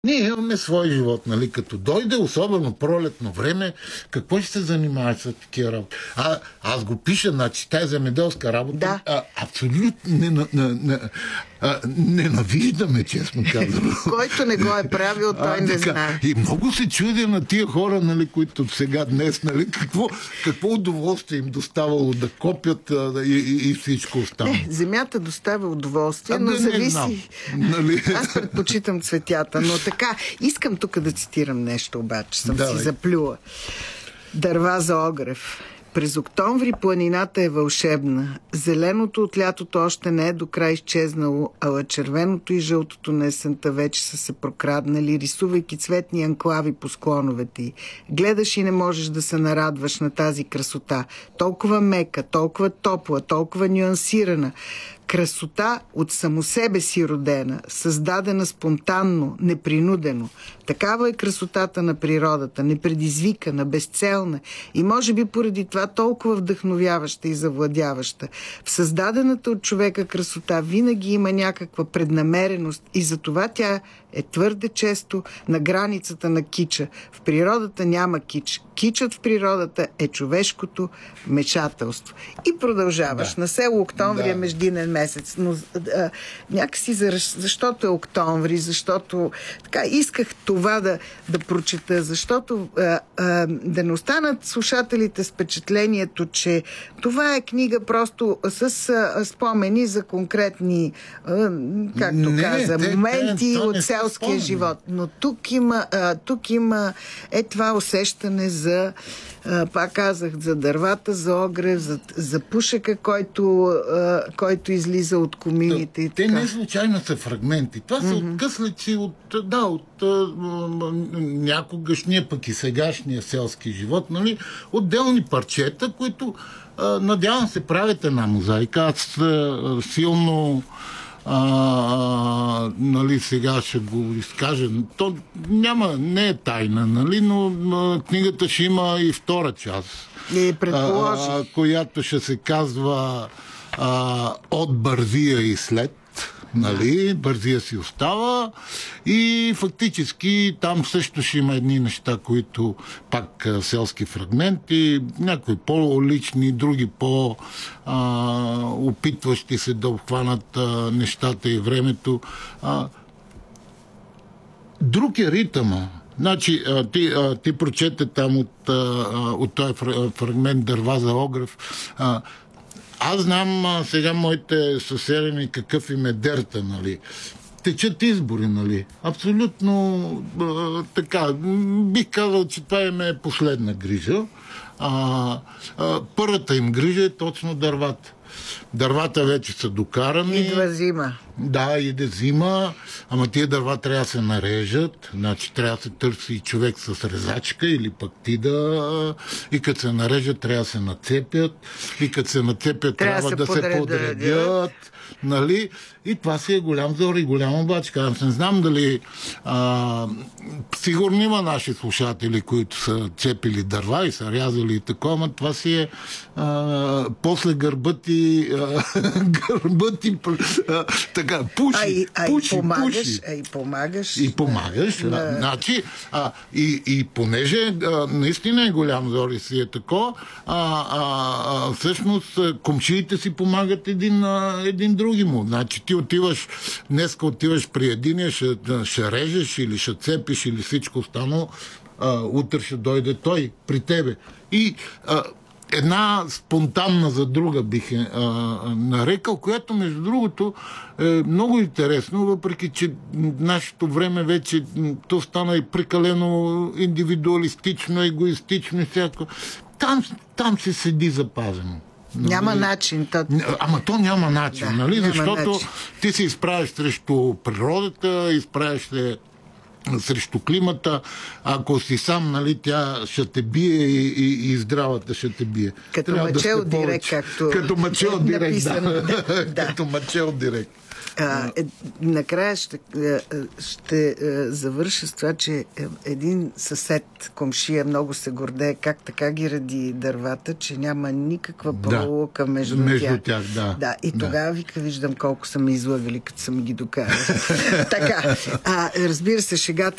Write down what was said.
Ние имаме свой живот, нали? Като дойде, особено пролетно време, какво ще се занимаваш с такива работи? Аз го пиша, значи, тая земеделска работа, Да. Абсолютно ненавиждаме, честно казвам. Който не го е правил, той не знае. И много се чудя на тия хора, нали, които сега днес, нали, какво удоволствие им доставало да копят и всичко останало. Не, земята доставя удоволствие, но зависи. Нали? Аз предпочитам цветята, но така. Искам тук да цитирам нещо, обаче. Съм си заплюла. Дърва за огрев. През октомври планината е вълшебна. Зеленото от лятото още не е до край изчезнало, ала червеното и жълтото на есента вече са се прокраднали, рисувайки цветни анклави по склоновете й. Гледаш и не можеш да се нарадваш на тази красота. Толкова мека, толкова топла, толкова нюансирана. Красота от само себе си родена, създадена спонтанно, непринудено. Такава е красотата на природата, непредизвикана, безцелна и може би поради това толкова вдъхновяваща и завладяваща. В създадената от човека красота винаги има някаква преднамереност и затова тя е твърде често на границата на кича. В природата няма кич. Кичът в природата е човешкото мечтателство. И продължаваш. На село октомври е междинен месец. Но някакси защото е октомври, защото така исках това да прочета, защото да не останат слушателите с впечатлението, че това е книга просто с спомени за конкретни моменти от селския живот. Но тук има това усещане за пак казах, за дървата, за огрев, за пушека, който излиза от комините. Те не случайно са фрагменти. Това са откъслици от някогашния, пък и сегашния селски живот, нали? Отделни парчета, които надявам се правят една мозайка. Аз силно нали, сега ще го изкажа. То не е тайна, нали, но книгата ще има и втора част. Която ще се казва От Бързия и след. Нали, Бързия си остава и фактически там също ще има едни неща, които пак селски фрагменти, някои по-лични, други по-опитващи се да обхванат нещата и времето. Друг е ритъма. Значи, ти прочете там от този фрагмент Дърва за огрев. Аз знам сега моите съседи какъв им е дерта, нали. Течат избори, нали. Абсолютно така. Бих казал, че това им е последна грижа. Първата им грижа е точно дървата. Дървата вече са докарани. Идва зима. Да, иде зима, ама тия дърва трябва да се нарежат, значи трябва да се търси човек с резачка или пък ти и като се нарежат трябва да се нацепят, и като се нацепят трябва да се подредят, нали? И това си е голям зор и голяма бачка. Аз не знам дали сигурно има наши слушатели, които са цепили дърва и са рязали и такова, но това си е после гърбът и така, пуши. И помагаш. Значи, и понеже наистина е голям зор и си е тако, всъщност комшиите си помагат един други му. Значи ти днеска отиваш при единия, ще режеш или ще цепиш или всичко останало, утре ще дойде той при тебе. И една спонтанна за друга бих нарекал, която между другото е много интересно, въпреки че нашето време вече то стана и прекалено индивидуалистично, егоистично и всяко. Там се седи запазено. Няма начин. Ама то няма начин, да, нали? Защото ти се изправиш срещу природата, изправиш се срещу климата. Ако си сам, нали, тя ще те бие и здравата ще те бие. Като мъчел директ, както като мъчел директ, да. Като мъчел директ. Накрая ще завърша с това, че един съсед, комшия, много се гордее как така ги ради дървата, че няма никаква проволока между тях. Да. И тогава вика, виждам колко са ме излъгали, като са ми ги докарали. Така. Разбира се, шегата